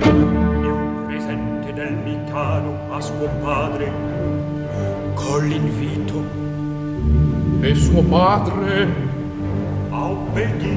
E un presente del Mitano a suo padre con l'invito. E suo padre a obbedì.